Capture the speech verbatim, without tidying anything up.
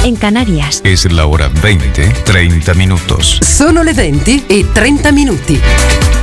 en Canarias. Es la hora veinte, treinta minutos. Sono le venti e trenta minuti.